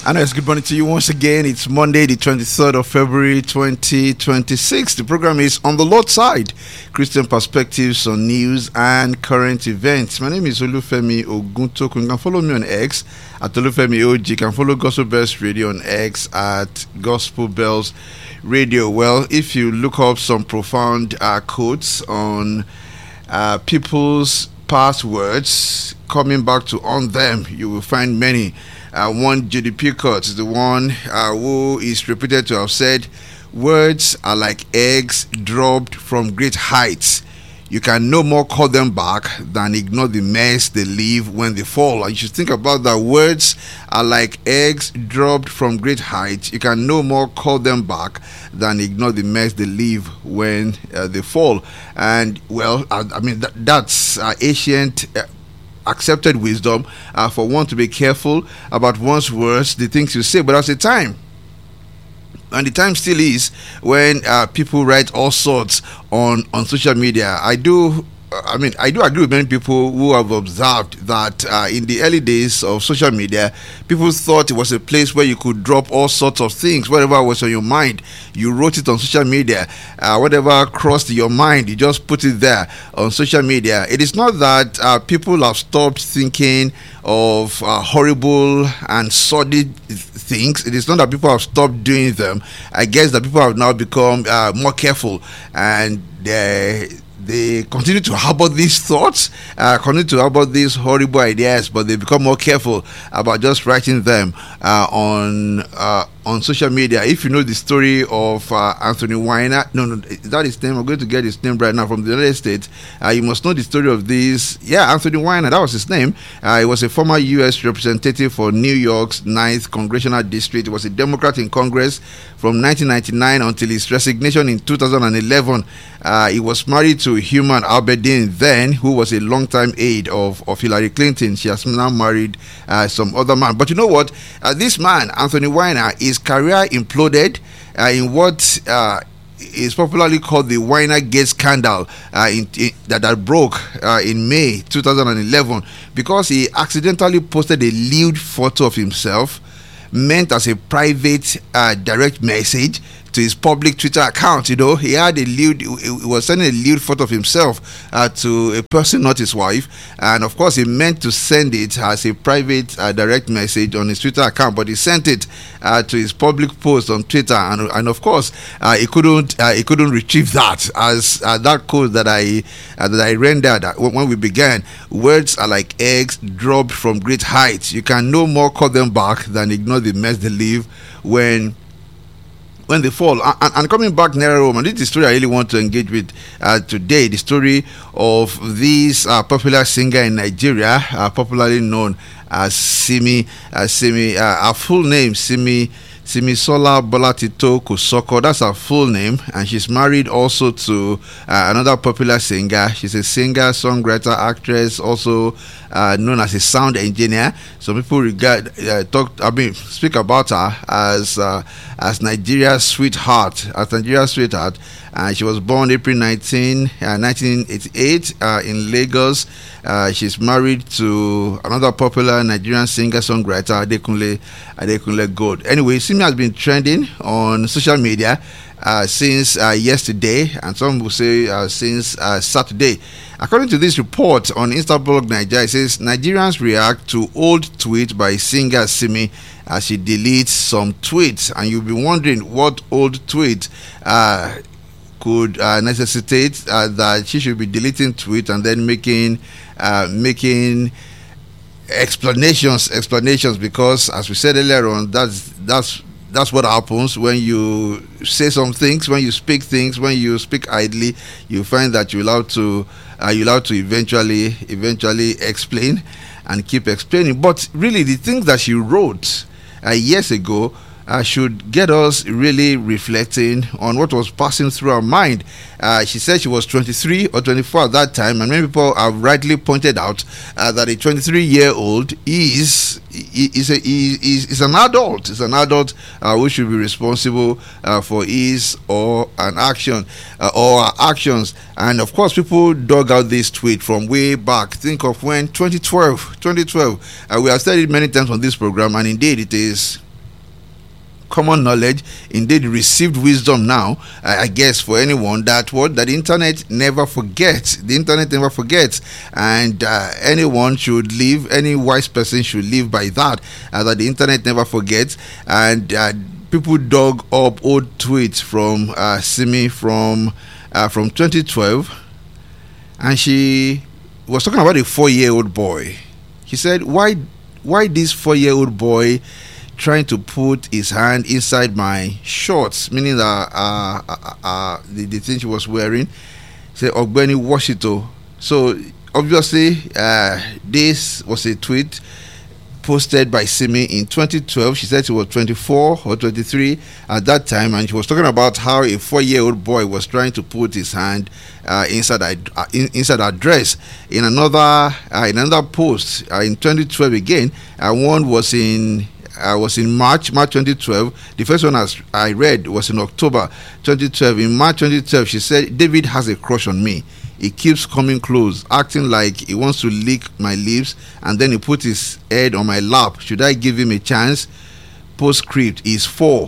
And it's good morning to you once again. It's Monday, the 23rd of February, 2026. The program is On the Lord's Side, Christian Perspectives on News and Current Events. My name is Olufemi Oguntoku. You can follow me on X at Olufemi OG. You can follow Gospel Bells Radio on X at Gospel Bells Radio. Well, if you look up some profound quotes on people's past words, coming back to on them, you will find many. One, Judy Pickett is the one who is reputed to have said, "Words are like eggs dropped from great heights. You can no more call them back than ignore the mess they leave when they fall." And you should think about that. Words are like eggs dropped from great heights. You can no more call them back than ignore the mess they leave when they fall. And well, that's ancient accepted wisdom for one to be careful about one's words, the things you say. But there's a time, and the time still is, when people write all sorts on social media. I do agree with many people who have observed that in the early days of social media, people thought it was a place where you could drop all sorts of things. Whatever was on your mind, you wrote it on social media. Whatever crossed your mind, you just put it there on social media. It is not that people have stopped thinking of horrible and sordid things. It is not that people have stopped doing them. I guess that people have now become more careful, and they continue to harbor these thoughts, continue to harbor these horrible ideas, but they become more careful about just writing them on social media. If you know the story of Anthony Weiner, is that his name? I'm going to get his name right now from the United States. You must know the story of this. Yeah, Anthony Weiner, that was his name. He was a former U.S. representative for New York's 9th Congressional District. He was a Democrat in Congress from 1999 until his resignation in 2011. He was married to Human Abedin then, who was a longtime aide of Hillary Clinton. She has now married some other man. But you know what? This man, Anthony Weiner, his career imploded in what is popularly called the Weiner Gate scandal that broke in May 2011, because he accidentally posted a lewd photo of himself meant as a private direct message to his public Twitter account. You know, he had he was sending a lewd photo of himself to a person, not his wife, and of course he meant to send it as a private direct message on his Twitter account, but he sent it to his public post on Twitter, and of course he couldn't retrieve that, as that code that I rendered when we began. Words are like eggs dropped from great heights. You can no more call them back than ignore the mess they leave when they fall. And coming back nearer home, and this is the story I really want to engage with today, the story of this popular singer in Nigeria, popularly known as Simi. Her full name, Simisola Bolatito Kosoko. That's her full name, and she's married also to another popular singer. She's a singer, songwriter, actress, also known as a sound engineer. Some people speak about her as Nigeria's sweetheart. And she was born April 19, 1988 in Lagos. She's married to another popular Nigerian singer-songwriter, Adekunle Gold. Anyway, Simi has been trending on social media since yesterday, and some will say since Saturday. According to this report on Instablog Nigeria, it says Nigerians react to old tweet by singer Simi as she deletes some tweets. And you'll be wondering what old tweet could necessitate that she should be deleting tweet and then making explanations, because as we said earlier on, that's what happens when you say some things, when you speak things, when you speak idly. You find that you're allowed to eventually explain and keep explaining. But really, the things that she wrote years ago should get us really reflecting on what was passing through her mind. She said she was 23 or 24 at that time, and many people have rightly pointed out that a 23-year-old is an adult. Is an adult who should be responsible for his or an action or actions. And of course, people dug out this tweet from way back. Think of when 2012. We have said it many times on this program, and indeed it is common knowledge, indeed received wisdom now, I guess, for anyone, that the internet never forgets. The internet never forgets, and anyone should live, any wise person should live by that, that the internet never forgets. And people dug up old tweets from Simi from 2012, and she was talking about a 4-year-old boy. He said, why this 4-year-old boy trying to put his hand inside my shorts, meaning that the thing she was wearing. He said, Ogbeni, wash it. So obviously this was a tweet posted by Simi in 2012. She said she was 24 or 23 at that time, and she was talking about how a 4-year-old boy was trying to put his hand inside her dress. In another post in 2012 again, one was in March 2012. The first one I read was in October 2012. In March 2012, she said, David has a crush on me. He keeps coming close, acting like he wants to lick my lips, and then he put his head on my lap. Should I give him a chance? Postscript, he's 4.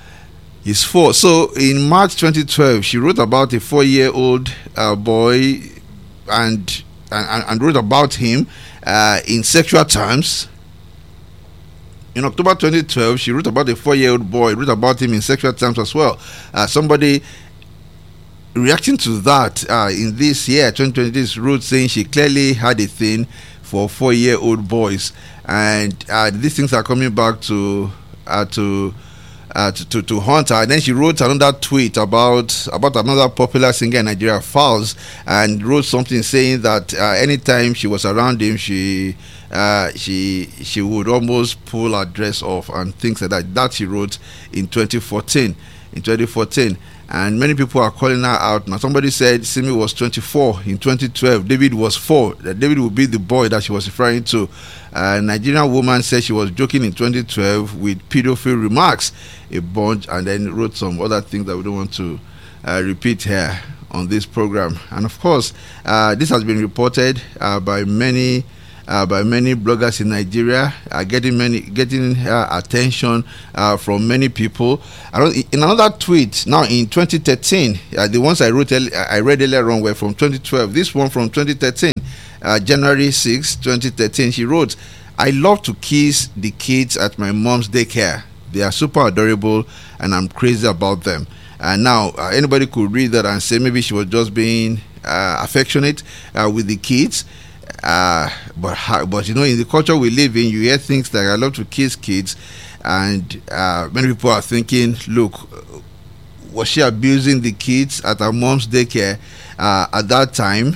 So in March 2012, she wrote about a 4-year-old boy and wrote about him in sexual terms. In October 2012, she wrote about a 4-year-old boy, wrote about him in sexual terms as well. Somebody reacting to that in this year, 2020, this wrote saying she clearly had a thing for 4-year-old boys, and these things are coming back to haunt her. And then she wrote another tweet about another popular singer in Nigeria, Falz, and wrote something saying that anytime she was around him, she would almost pull her dress off and things like that. That she wrote in 2014. And many people are calling her out now. Somebody said Simi was 24 in 2012. David was 4. That David would be the boy that she was referring to. A Nigerian woman said she was joking in 2012 with pedophile remarks, a bunch, and then wrote some other things that we don't want to repeat here on this program. And of course, this has been reported by many bloggers in Nigeria, getting attention from many people. In another tweet, now in 2013, the ones I read earlier on were from 2012. This one from 2013, January 6, 2013, she wrote, I love to kiss the kids at my mom's daycare. They are super adorable and I'm crazy about them. And now anybody could read that and say maybe she was just being affectionate with the kids. But you know, in the culture we live in, you hear things like I love to kiss kids, and many people are thinking, look, was she abusing the kids at her mom's daycare at that time?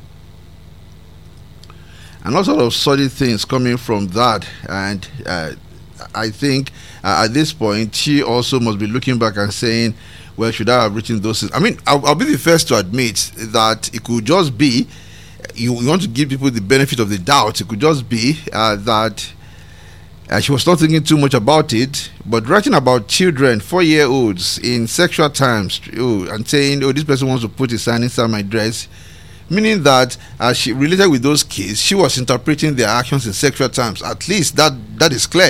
And all sort of solid things coming from that. And I think at this point she also must be looking back and saying, well, should I have written those things? I mean, I'll be the first to admit that it could just be, you want to give people the benefit of the doubt, it could just be that she was not thinking too much about it, but writing about children, 4-year-olds in sexual terms, and saying, this person wants to put his hand inside my dress, meaning that she related with those kids, she was interpreting their actions in sexual terms. At least that is clear.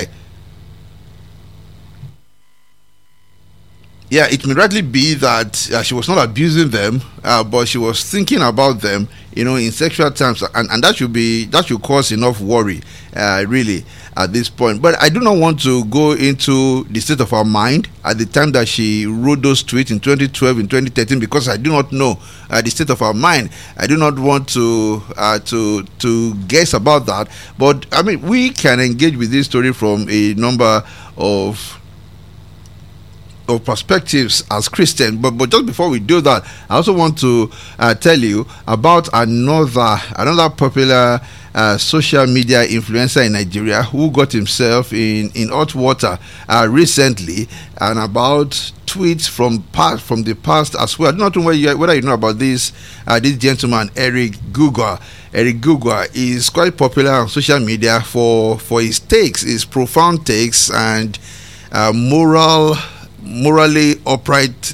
Yeah, it may rightly be that she was not abusing them, but she was thinking about them, in sexual terms, and that should cause enough worry, really, at this point. But I do not want to go into the state of her mind at the time that she wrote those tweets in 2012, in 2013, because I do not know the state of her mind. I do not want to guess about that. But I mean, we can engage with this story from a number of perspectives as Christian, but just before we do that, I also want to tell you about another popular social media influencer in Nigeria who got himself in hot water recently, and about tweets from the past as well. I don't know whether you know about this gentleman, Eric Gugwa. Eric Gugwa is quite popular on social media for his takes, his profound takes, and morally upright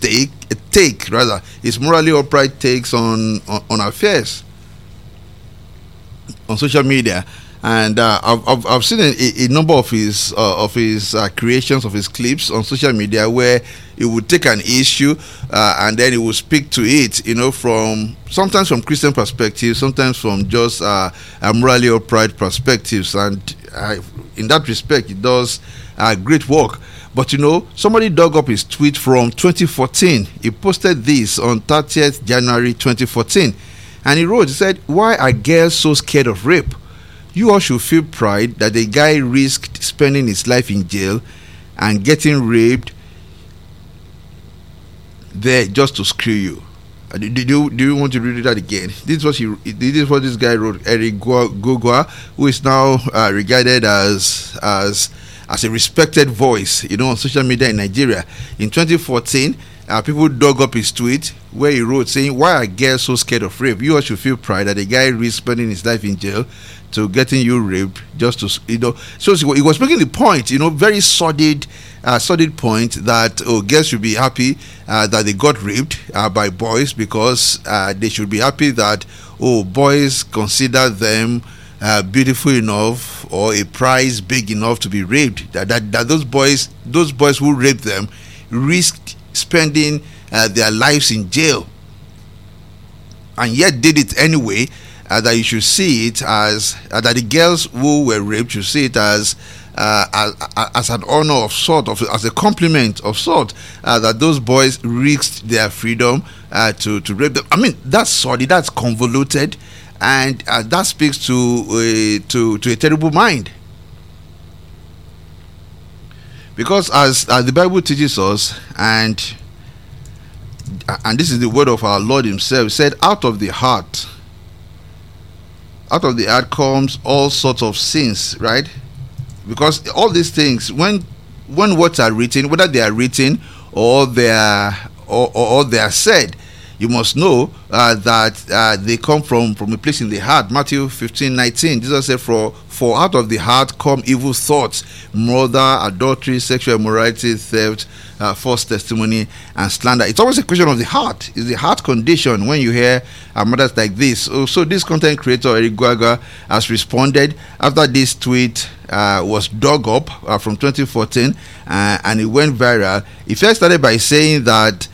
his morally upright takes on affairs on social media. And I've seen a number of his creations, of his clips on social media, where he would take an issue and then he would speak to it, from sometimes from Christian perspective, sometimes from just a morally upright perspectives. And in that respect, it does great work. But somebody dug up his tweet from 2014. He posted this on 30th January 2014, and he said, "Why are girls so scared of rape? You all should feel pride that the guy risked spending his life in jail and getting raped there just to screw you." Do you want to read that again? This is what this guy wrote, Eric Gogua, who is now regarded as a respected voice, on social media in Nigeria. In 2014, people dug up his tweet where he wrote saying, "Why are girls so scared of rape? You all should feel pride that the guy risked spending his life in jail to getting you raped just to, So he was making the point, very solid point that girls should be happy that they got raped by boys, because they should be happy that boys consider them beautiful enough or a prize big enough to be raped. That those boys who raped them risked spending their lives in jail, and yet did it anyway. That you should see it as that the girls who were raped should see it as an honor of sort, as a compliment of sort, that those boys risked their freedom to rape them. I mean, that's solid, that's convoluted, and that speaks to a terrible mind. Because as the Bible teaches us, and this is the word of our Lord Himself, said, out of the heart comes all sorts of sins, right? Because all these things, when words are written, whether they are written or they are said, you must know that they come from a place in the heart. Matthew 15:19, Jesus said, for out of the heart come evil thoughts, murder, adultery, sexual immorality, theft, false testimony, and slander. It's always a question of the heart. It's the heart condition when you hear matters like this. So this content creator, Eric Gogua, has responded after this tweet was dug up from 2014, and it went viral. He first started by saying that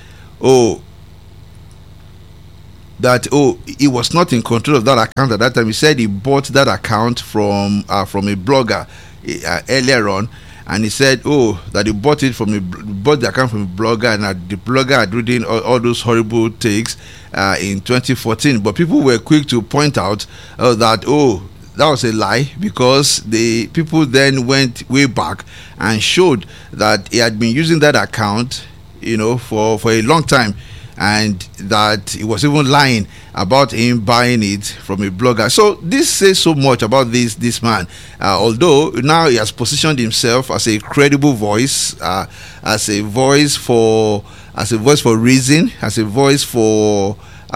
he was not in control of that account at that time. He said he bought that account from a blogger earlier on, and he said that he bought the account from a blogger, and that the blogger had written all those horrible takes in 2014. But people were quick to point out that was a lie, because the people then went way back and showed that he had been using that account for a long time, and that he was even lying about him buying it from a blogger. So this says so much about this man. Although now he has positioned himself as a credible voice, as a voice for reason, as a voice for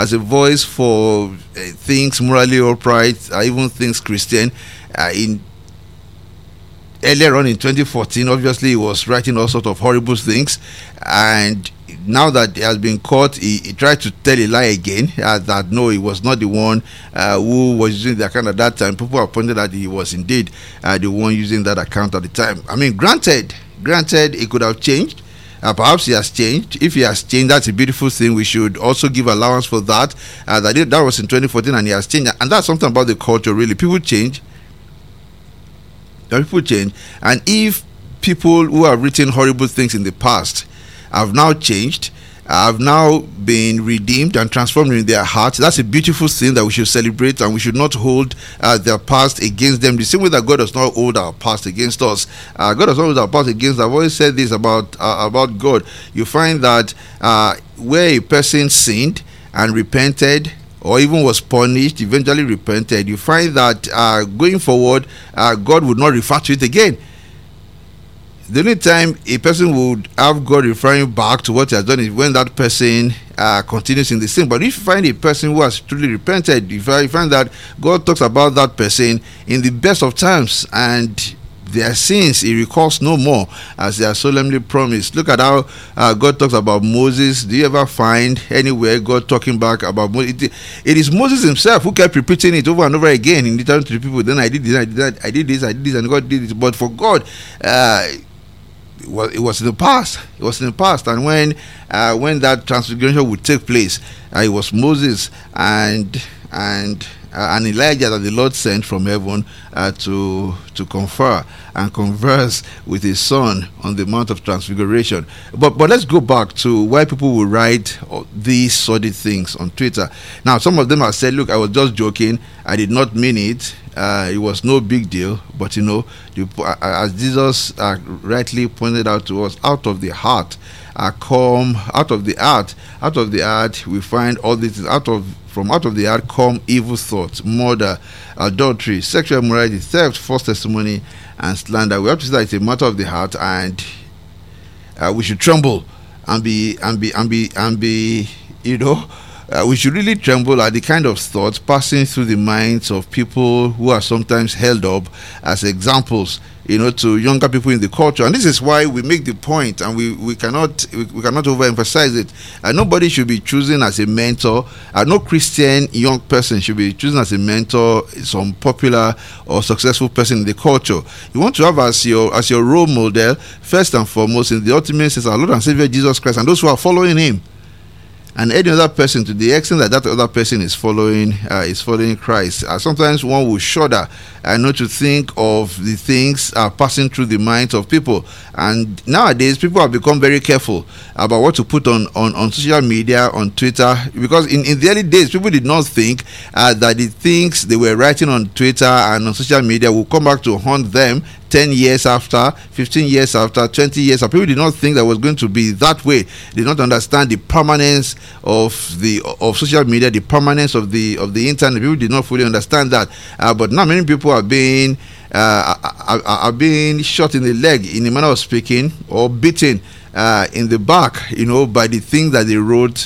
things morally upright, even things Christian. Earlier on in 2014, obviously he was writing all sorts of horrible things, and now that he has been caught, he tried to tell a lie again, that no, he was not the one who was using the account at that time. People have pointed that he was indeed the one using that account at the time. I mean, granted, he could have changed. Perhaps he has changed. If he has changed, that's a beautiful thing. We should also give allowance for that. That was in 2014, and he has changed. And that's something about the culture, really. People change. And if people who have written horrible things in the past have now changed, have now been redeemed and transformed in their hearts, that's a beautiful thing that we should celebrate, and we should not hold their past against them, the same way that God does not hold our past against us. God does not hold our past against us. I've always said this about God. You find that where a person sinned and repented, or even was punished, eventually repented, you find that going forward, God would not refer to it again. The only time a person would have God referring back to what he has done is when that person continues in the sin. But if you find a person who has truly repented, you find that God talks about that person in the best of times, and their sins he recalls no more, as they are solemnly promised. Look at how God talks about Moses. Do you ever find anywhere God talking back about Moses? It is Moses himself who kept repeating it over and over again in return to the people. Then I did this, I did that, I did this, and God did it. But for God, it was in the past. It was in the past, and when that transfiguration would take place, it was Moses and Elijah that the Lord sent from heaven to confer and converse with his son on the Mount of Transfiguration. But let's go back to why people will write these sordid things on Twitter. Now, some of them have said, "Look, I was just joking. I did not mean it. It was no big deal." But as Jesus rightly pointed out to us, out of the heart out of the heart we find all these things. From out of the heart come evil thoughts, murder, adultery, sexual immorality, theft, false testimony, and slander. We have to say that it's a matter of the heart, and we should tremble and be we should really tremble at the kind of thoughts passing through the minds of people who are sometimes held up as examples, to younger people in the culture. And this is why we make the point, and we cannot overemphasize it. Nobody should be chosen as a mentor. No Christian young person should be chosen as a mentor some popular or successful person in the culture. You want to have as your role model, first and foremost, in the ultimate sense, our Lord and Savior Jesus Christ, and those who are following him. And any other person, to the extent that other person is following Christ. Sometimes one will shudder not to think of the things passing through the minds of people. And nowadays, people have become very careful about what to put on social media, on Twitter, because in the early days, people did not think that the things they were writing on Twitter and on social media will come back to haunt them 10 years after, 15 years after, 20 years after. People did not think that was going to be that way. They did not understand the permanence of social media, the permanence of the internet. People did not fully understand that. But now many people are being shot in the leg, in a manner of speaking, or beaten in the back, by the things that they wrote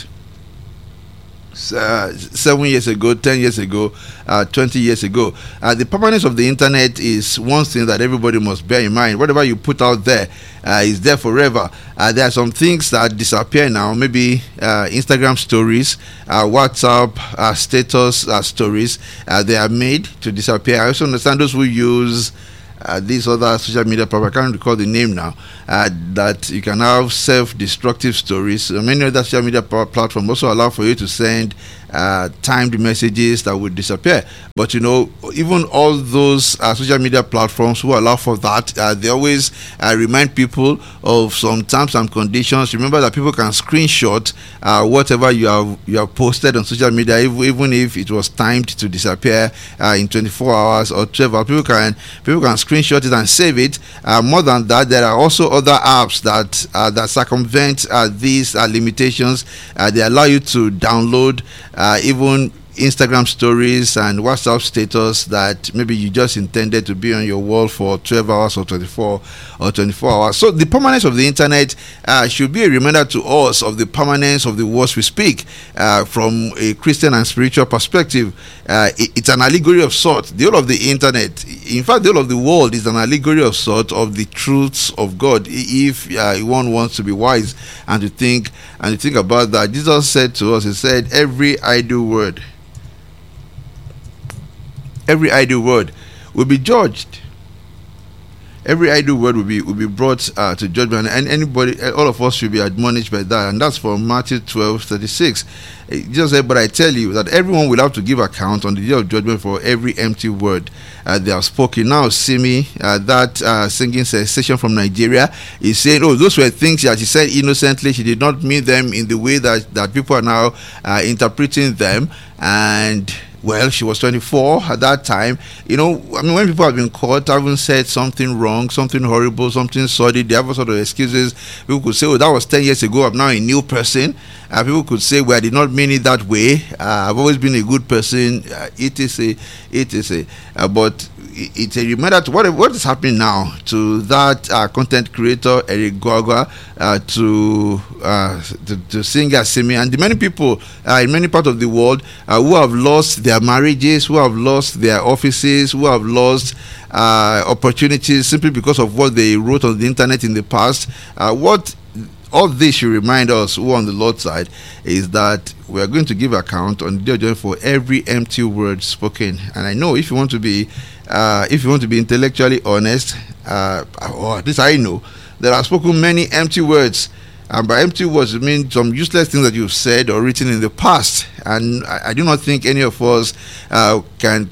7 years ago, 10 years ago, 20 years ago. The permanence of the internet is one thing that everybody must bear in mind. Whatever you put out there is there forever. There are some things that disappear now, maybe Instagram stories, WhatsApp status stories. They are made to disappear. I also understand those who use these other social media platforms, I can't recall the name now, that you can have self-destructive stories. Many other social media platforms also allow for you to send timed messages that would disappear. But even all those social media platforms who allow for that, they always remind people of some terms and conditions. Remember that people can screenshot whatever you have posted on social media, even if it was timed to disappear in 24 hours or 12 hours. People can screenshot it and save it. More than that, there are also other apps that circumvent these limitations. They allow you to download even Instagram stories and WhatsApp status that maybe you just intended to be on your wall for 12 hours or 24 hours. So the permanence of the internet should be a reminder to us of the permanence of the words we speak from a Christian and spiritual perspective. It's an allegory of sorts. The whole of the internet, in fact, the whole of the world is an allegory of sorts of the truths of God. If one wants to be wise and to think about that, Jesus said to us, he said, every idle word will be judged. Every idle word will be brought to judgment, and all of us should be admonished by that. And that's from Matthew 12:36. Jesus said, "But I tell you that everyone will have to give account on the day of judgment for every empty word they have spoken." Now, Simi, that singing sensation from Nigeria, is saying, "Oh, those were things that she said innocently. She did not mean them in the way that people are now interpreting them." And well, she was 24 at that time. When people have been caught, having said something wrong, something horrible, something sordid, they have all sort of excuses. People could say, "Oh, that was 10 years ago. I'm now a new person." People could say, well, I did not mean it that way. I've always been a good person. But it's a reminder to what is happening now to that content creator Eric Gwagwa, to singer Simi, and the many people in many parts of the world who have lost their marriages, who have lost their offices, who have lost opportunities simply because of what they wrote on the internet in the past. What all this should remind us who on the Lord's side is that we are going to give account on the day of judgment for every empty word spoken. And I know if you want to be intellectually honest, or at least I know there are spoken many empty words. And by empty words, I mean some useless things that you've said or written in the past. And I do not think any of us can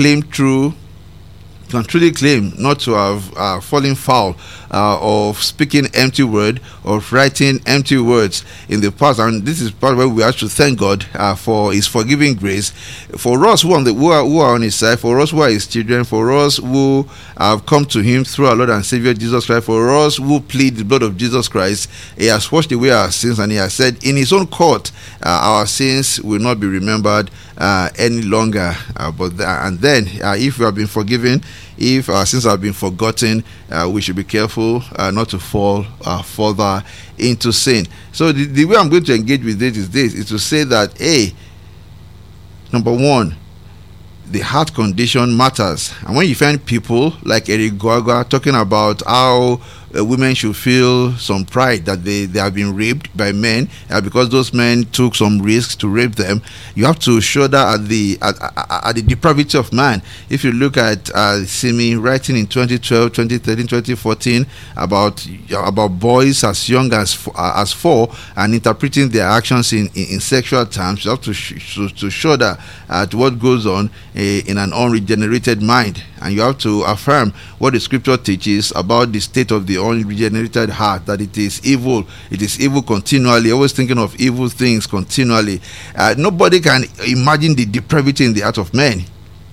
truly claim not to have fallen foul of speaking empty word, of writing empty words in the past. And this is part where we have to thank God for His forgiving grace. For us who are on His side, for us who are His children, for us who have come to Him through our Lord and Savior Jesus Christ, for us who plead the blood of Jesus Christ, He has washed away our sins, and He has said in His own court our sins will not be remembered any longer. Then if we have been forgiven, if our sins have been forgotten, we should be careful not to fall further into sin. So the way I'm going to engage with this is to say that, number one, the heart condition matters. And when you find people like Eric Gwagwa talking about how women should feel some pride that they have been raped by men because those men took some risks to rape them, you have to shudder at the depravity of man. If you look at Simi writing in 2012, 2013, 2014 about boys as young as 4 and interpreting their actions in sexual terms, you have to shudder at what goes on in an unregenerated mind. And you have to affirm what the scripture teaches about the state of the unregenerated heart, that it is evil continually, always thinking of evil things continually. Nobody can imagine the depravity in the heart of man.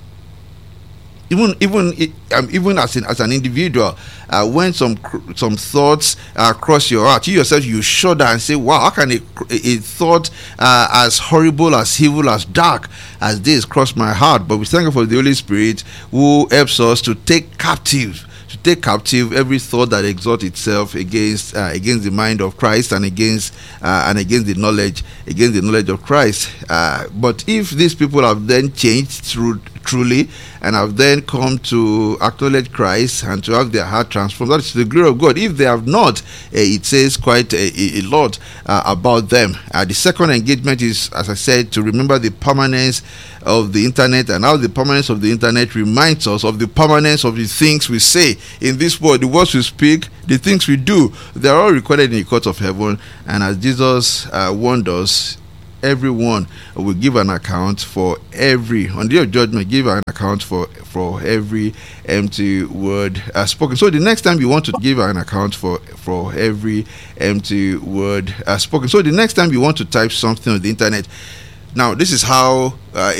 Even as an individual, when some thoughts cross your heart, you yourself, you shudder and say, wow, how can a thought as horrible, as evil, as dark as this cross my heart? But we thank you for the Holy Spirit who helps us to take captive every thought that exalts itself against the mind of Christ and against the knowledge of Christ. But if these people have then changed truly and have then come to acknowledge Christ and to have their heart transformed, that is the glory of God. If they have not, it says quite a lot about them. The second engagement is, as I said, to remember the permanence of the internet, and how the permanence of the internet reminds us of the permanence of the things we say in this world, the words we speak, the things we do. They are all recorded in the court of heaven, and as Jesus warned us, everyone will give an account for on the day of judgment, give an account for every empty word spoken. So the next time you want to give an account for every empty word spoken, so the next time you want to type something on the internet, now this is how